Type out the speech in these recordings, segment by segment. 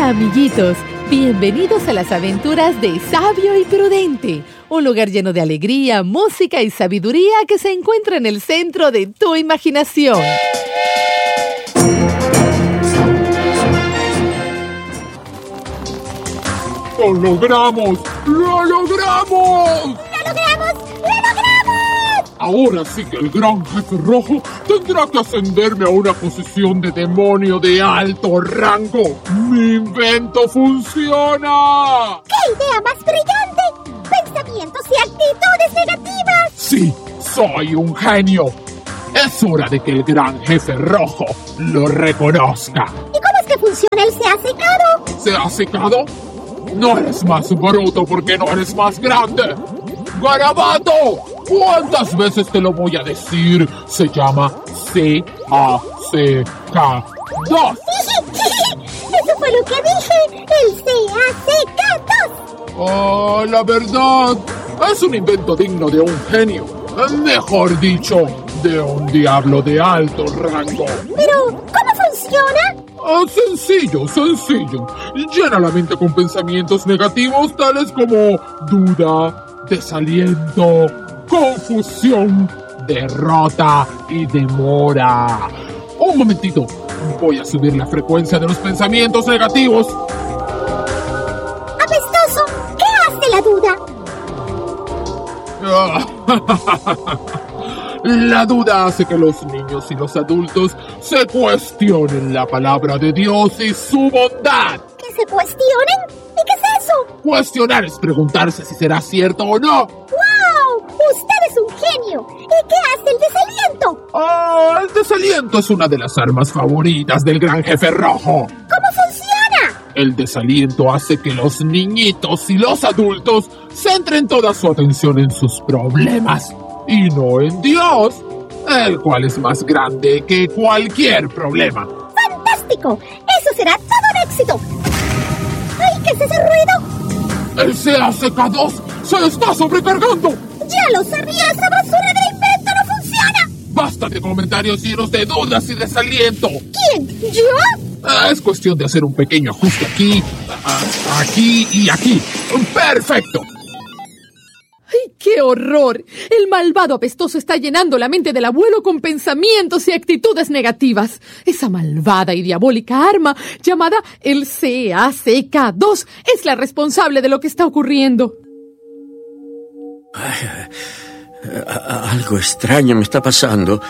Hola, amiguitos. Bienvenidos a las aventuras de Sabio y Prudente, un lugar lleno de alegría, música y sabiduría que se encuentra en el centro de tu imaginación. ¡Lo logramos! ¡Lo logramos! ¡Lo logramos! ¡Lo logramos! Ahora sí que el gran jefe rojo tendrá que ascenderme a una posición de demonio de alto rango. ¡Mi invento funciona! ¡Qué idea más brillante! ¡Pensamientos y actitudes negativas! Sí, soy un genio. Es hora de que el gran jefe rojo lo reconozca. ¿Y cómo es que funciona el se ha secado? ¿Se ha secado? No eres más bruto porque no eres más grande. ¡Garabato! ¿Cuántas veces te lo voy a decir? Se llama C-A-C-K-2. Eso fue lo que dije. El C-A-C-K-2. La verdad, es un invento digno de un genio. Mejor dicho, de un diablo de alto rango. Pero, ¿cómo funciona? Sencillo. Llena la mente con pensamientos negativos tales como duda, desaliento, confusión, derrota y demora. Un momentito, voy a subir la frecuencia de los pensamientos negativos. Apestoso, ¿qué hace la duda? La duda hace que los niños y los adultos se cuestionen la palabra de Dios y su bondad. ¿Que se cuestionen? ¿Y qué es eso? Cuestionar es preguntarse si será cierto o no. ¡Wow! ¡Usted es un genio! ¿Y qué hace el desaliento? El desaliento es una de las armas favoritas del gran jefe rojo. ¿Cómo funciona? El desaliento hace que los niñitos y los adultos centren toda su atención en sus problemas y no en Dios, el cual es más grande que cualquier problema. ¡Fantástico! ¡Eso será todo un éxito! ¡Ay, qué es ese ruido! ¡El CACK2 se está sobrecargando! ¡Ya lo sabía! ¡Esa basura de invento no funciona! ¡Basta de comentarios llenos de dudas y desaliento! ¿Quién? ¿Yo? Es cuestión de hacer un pequeño ajuste aquí, aquí y aquí. ¡Perfecto! ¡Ay, qué horror! El malvado apestoso está llenando la mente del abuelo con pensamientos y actitudes negativas. Esa malvada y diabólica arma llamada el CACK2 es la responsable de lo que está ocurriendo. Algo extraño me está pasando.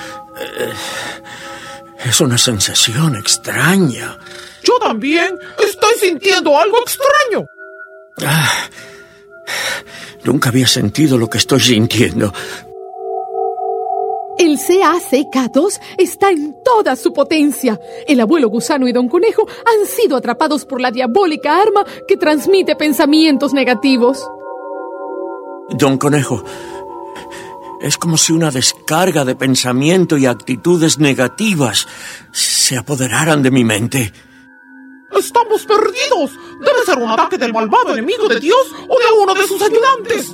Es una sensación extraña. Yo también estoy sintiendo algo extraño. Nunca había sentido lo que estoy sintiendo. El CACK2 está en toda su potencia. El abuelo gusano y don conejo han sido atrapados por la diabólica arma que transmite pensamientos negativos. Don Conejo, es como si una descarga de pensamiento y actitudes negativas se apoderaran de mi mente. ¡Estamos perdidos! Debe ser un ataque del malvado enemigo de Dios o de uno de sus ayudantes.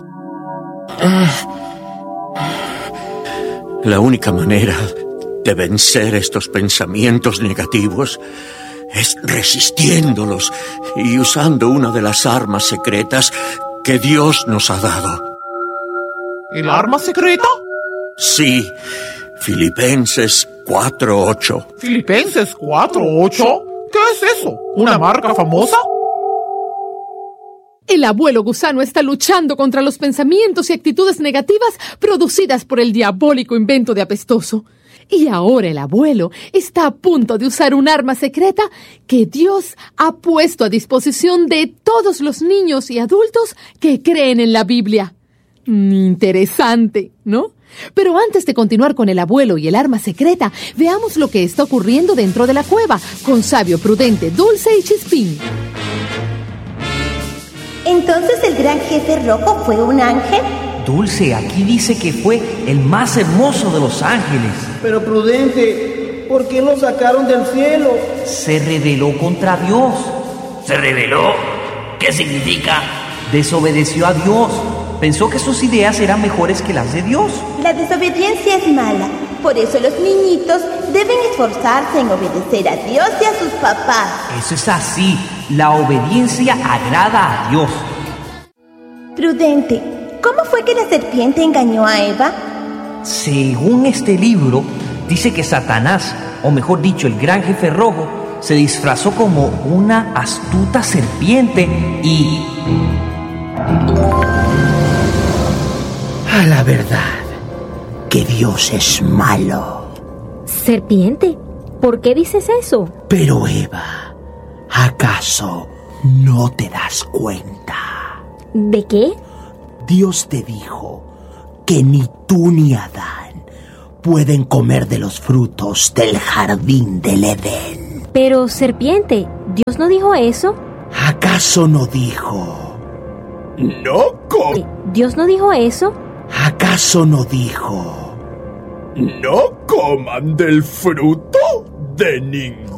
La única manera de vencer estos pensamientos negativos es resistiéndolos y usando una de las armas secretas que Dios nos ha dado. ¿El arma secreta? Sí, Filipenses 4:8. ¿Filipenses 4:8? ¿Qué es eso? ¿Una marca famosa? El abuelo gusano está luchando contra los pensamientos y actitudes negativas producidas por el diabólico invento de apestoso. Y ahora el abuelo está a punto de usar un arma secreta que Dios ha puesto a disposición de todos los niños y adultos que creen en la Biblia. Interesante, ¿no? Pero antes de continuar con el abuelo y el arma secreta, veamos lo que está ocurriendo dentro de la cueva con Sabio, Prudente, Dulce y Chispín. ¿Entonces el gran jefe rojo fue un ángel? Dulce, aquí dice que fue el más hermoso de los ángeles. Pero Prudente, ¿por qué lo sacaron del cielo? Se rebeló contra Dios. ¿Se rebeló? ¿Qué significa? Desobedeció a Dios. Pensó que sus ideas eran mejores que las de Dios. La desobediencia es mala. Por eso los niñitos deben esforzarse en obedecer a Dios y a sus papás. Eso es así. La obediencia agrada a Dios. Prudente, ¿cómo fue que la serpiente engañó a Eva? Según este libro, dice que Satanás, o mejor dicho, el gran jefe rojo, se disfrazó como una astuta serpiente y... A la verdad, que Dios es malo. ¿Serpiente? ¿Por qué dices eso? Pero Eva, ¿acaso no te das cuenta? ¿De qué? Dios te dijo que ni tú ni Adán pueden comer de los frutos del jardín del Edén. Pero, serpiente, ¿Dios no dijo eso? ¿Acaso no dijo? No ¿Dios no dijo eso? ¿Acaso no dijo? No coman del fruto de ningún